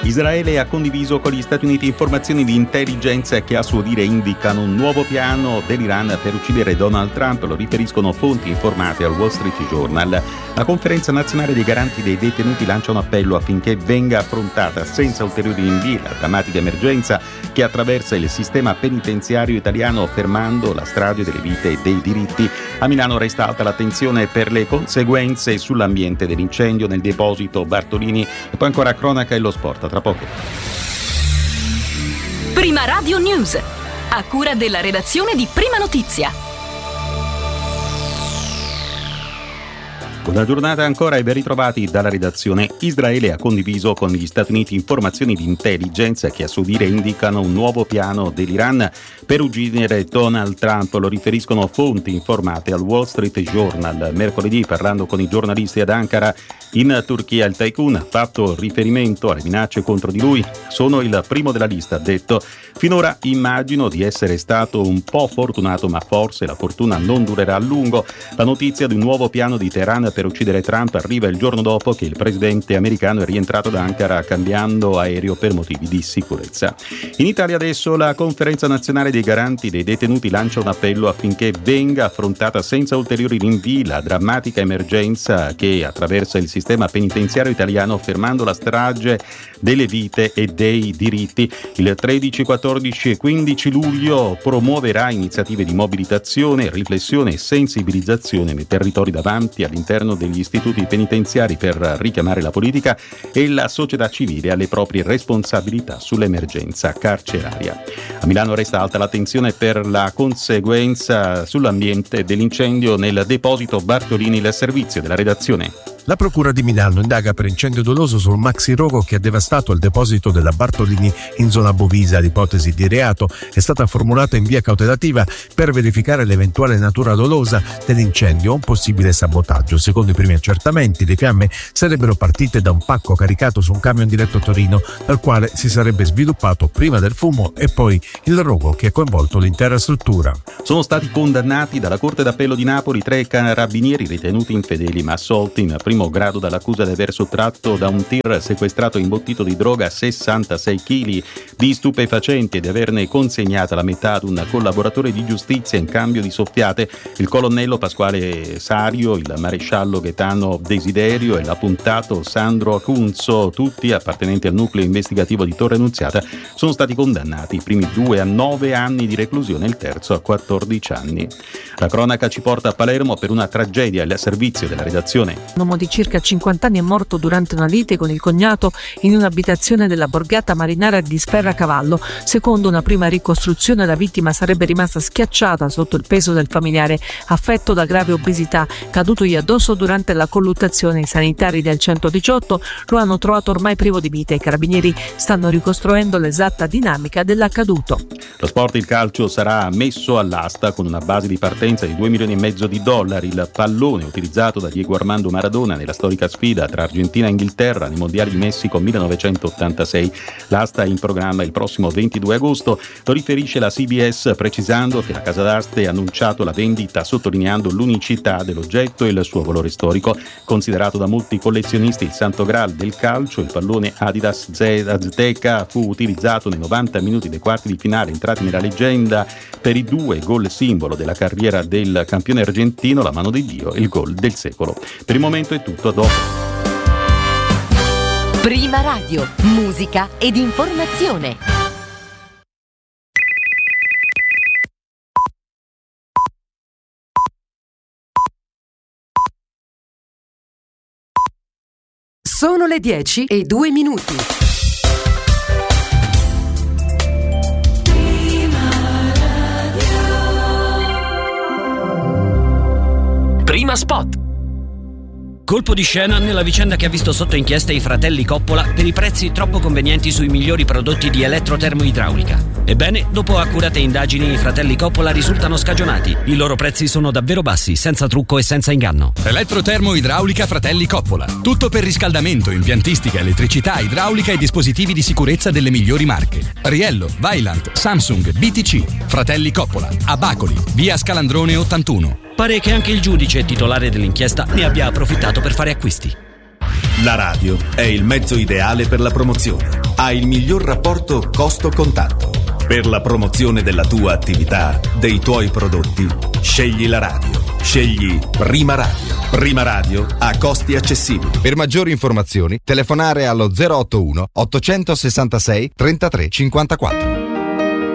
Israele ha condiviso con gli Stati Uniti informazioni di intelligence che a suo dire indicano un nuovo piano dell'Iran per uccidere Donald Trump, lo riferiscono fonti informate al Wall Street Journal. La Conferenza Nazionale dei Garanti dei Detenuti lancia un appello affinché venga affrontata senza ulteriori rinvii la drammatica emergenza che attraversa il sistema penitenziario italiano, fermando la strage delle vite e dei diritti. A Milano resta alta l'attenzione per le conseguenze sull'ambiente dell'incendio nel deposito Bartolini. E poi ancora cronaca e lo sport, tra poco. Prima Radio News, a cura della redazione di Prima Notizia. Buona giornata ancora e ben ritrovati dalla redazione. Israele ha condiviso con gli Stati Uniti informazioni di intelligence che a suo dire indicano un nuovo piano dell'Iran per uccidere Donald Trump, lo riferiscono fonti informate al Wall Street Journal. Mercoledì, parlando con i giornalisti ad Ankara, in Turchia, il tycoon ha fatto riferimento alle minacce contro di lui. Sono il primo della lista, ha detto. Finora immagino di essere stato un po' fortunato, ma forse la fortuna non durerà a lungo. La notizia di un nuovo piano di Teheran per uccidere Trump arriva il giorno dopo che il presidente americano è rientrato da Ankara cambiando aereo per motivi di sicurezza. In Italia adesso la Conferenza Nazionale dei Garanti dei Detenuti lancia un appello affinché venga affrontata senza ulteriori rinvii la drammatica emergenza che attraversa il sistema penitenziario italiano, fermando la strage delle vite e dei diritti. Il 13, 14 e 15 luglio promuoverà iniziative di mobilitazione, riflessione e sensibilizzazione nei territori davanti all'interno degli istituti penitenziari per richiamare la politica e la società civile alle proprie responsabilità sull'emergenza carceraria. A Milano resta alta l'attenzione per la conseguenza sull'ambiente dell'incendio nel deposito Bartolini, il servizio della redazione. La Procura di Milano indaga per incendio doloso sul maxi rogo che ha devastato il deposito della Bartolini in zona Bovisa. L'ipotesi di reato è stata formulata in via cautelativa per verificare l'eventuale natura dolosa dell'incendio o un possibile sabotaggio. Secondo i primi accertamenti, le fiamme sarebbero partite da un pacco caricato su un camion diretto a Torino, dal quale si sarebbe sviluppato prima del fumo e poi il rogo che ha coinvolto l'intera struttura. Sono stati condannati dalla Corte d'Appello di Napoli 3 carabinieri ritenuti infedeli ma assolti in primo grado dall'accusa di aver sottratto da un tir sequestrato e imbottito di droga 66 kg di stupefacenti e di averne consegnata la metà ad un collaboratore di giustizia in cambio di soffiate. Il colonnello Pasquale Sario, il maresciallo Gaetano Desiderio e l'appuntato Sandro Acunzo, tutti appartenenti al nucleo investigativo di Torre Nunziata, sono stati condannati, i primi 2 a 9 anni di reclusione e il terzo a 14 anni. La cronaca ci porta a Palermo per una tragedia al servizio della redazione. Un uomo di circa 50 anni è morto durante una lite con il cognato in un'abitazione della borgata marinara di Sferracavallo. Secondo una prima ricostruzione, la vittima sarebbe rimasta schiacciata sotto il peso del familiare affetto da grave obesità, cadutogli addosso durante la colluttazione. I sanitari del 118 lo hanno trovato ormai privo di vita. I carabinieri stanno ricostruendo l'esatta dinamica dell'accaduto. Lo sport, il calcio, sarà messo all'asta con una base di partenza di $2,5 milioni. Il pallone utilizzato da Diego Armando Maradona nella storica sfida tra Argentina e Inghilterra nei mondiali di Messico 1986. L'asta è in programma il prossimo 22 agosto, lo riferisce la CBS precisando che la casa d'arte ha annunciato la vendita sottolineando l'unicità dell'oggetto e il suo valore storico. Considerato da molti collezionisti il santo graal del calcio, il pallone Adidas Azteca fu utilizzato nei 90 minuti dei quarti di finale entrati nella leggenda per i 2 gol simbolo della carriera del campione argentino, la mano di Dio e il gol del secolo. Per il momento è tutto, a dopo. Prima Radio, musica ed informazione. Sono le 10:02. Prima Spot. Colpo di scena nella vicenda che ha visto sotto inchiesta i fratelli Coppola per i prezzi troppo convenienti sui migliori prodotti di elettrotermoidraulica. Ebbene, dopo accurate indagini, i fratelli Coppola risultano scagionati. I loro prezzi sono davvero bassi, senza trucco e senza inganno. Elettrotermoidraulica Fratelli Coppola. Tutto per riscaldamento, impiantistica, elettricità, idraulica e dispositivi di sicurezza delle migliori marche. Riello, Vaillant, Samsung, BTC. Fratelli Coppola. A Bacoli, via Scalandrone 81. Pare che anche il giudice titolare dell'inchiesta ne abbia approfittato per fare acquisti. La radio è il mezzo ideale per la promozione. ha il miglior rapporto costo-contatto. Per la promozione della tua attività, dei tuoi prodotti, scegli la radio. Scegli Prima Radio. Prima Radio a costi accessibili. Per maggiori informazioni, telefonare allo 081 866 33 54.